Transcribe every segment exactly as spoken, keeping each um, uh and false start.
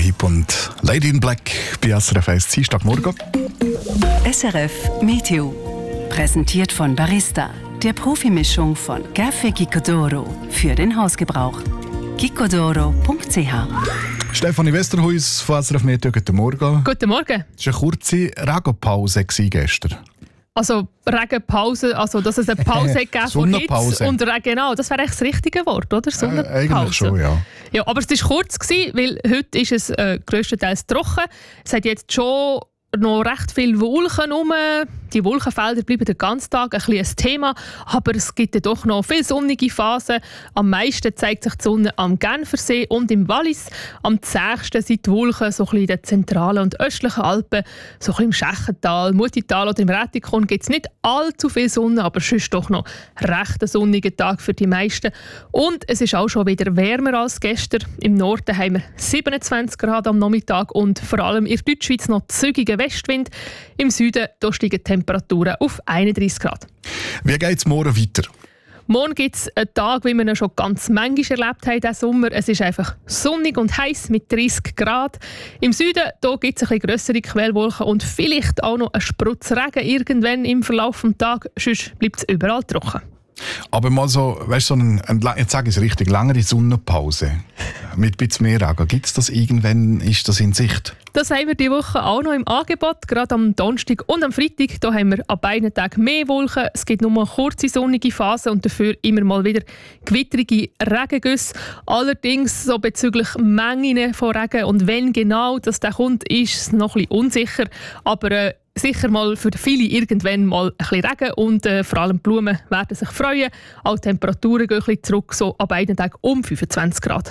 Hip und Lady in Black bei S R F eins Dienstagmorgen. S R F Meteo. Präsentiert von Barista, der Profimischung von Café Gicodoro für den Hausgebrauch. gicodoro punkt c h. Stefanie Westerhuis von S R F Meteo, guten Morgen. Guten Morgen. Es war eine kurze Regenpause gestern. Also Regenpause, also dass es eine Pause gegeben von Hitze und Regen, genau, das wäre eigentlich das richtige Wort, oder? Sonnenpause. Äh, eigentlich schon, ja. Ja, aber es war kurz, weil heute ist es äh, grösstenteils trocken. Es hat jetzt schon noch recht viele Wolken rum. Die Wolkenfelder bleiben den ganzen Tag ein bisschen ein Thema, aber es gibt ja doch noch viele sonnige Phasen. Am meisten zeigt sich die Sonne am Genfersee und im Wallis. Am zähigsten sind die Wolken so ein bisschen in den zentralen und östlichen Alpen, so ein bisschen im Schächental, Mutital oder im Rätikon gibt es nicht allzu viel Sonne, aber sonst doch noch recht ein sonniger Tag für die meisten. Und es ist auch schon wieder wärmer als gestern. Im Norden haben wir siebenundzwanzig Grad am Nachmittag und vor allem in der Deutschschweiz noch zügiger Westwind. Im Süden da steigen die Temperaturen auf einunddreissig Grad. Wie geht es morgen weiter? Morgen gibt es einen Tag, wie wir ihn schon ganz manchmal erlebt haben diesen Sommer. Es ist einfach sonnig und heiß mit dreißig Grad. Im Süden gibt es ein bisschen grössere Quellwolken und vielleicht auch noch einen Sprutz Regen irgendwann im Verlauf des Tages. Sonst bleibt es überall trocken. Aber mal so, weißt du, so ein, ein, jetzt sage ich es richtig, längere Sonnenpause mit ein bisschen mehr Regen. Gibt es das irgendwann, ist das in Sicht? Das haben wir diese Woche auch noch im Angebot. Gerade am Donnerstag und am Freitag da haben wir an beiden Tagen mehr Wolken. Es gibt nur eine kurze sonnige Phase und dafür immer mal wieder gewitterige Regengüsse. Allerdings so bezüglich Mengen von Regen und wenn genau das da kommt, ist es noch ein bisschen unsicher. Aber äh, sicher mal für viele irgendwann mal ein bisschen Regen und äh, vor allem die Blumen werden sich freuen. Auch die Temperaturen gehen ein bisschen zurück, so an beiden Tagen um fünfundzwanzig Grad.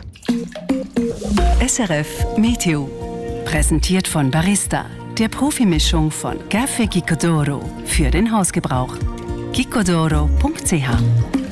S R F Meteo. Präsentiert von Barista, der Profimischung von Café Gicodoro für den Hausgebrauch. gicodoro punkt c h.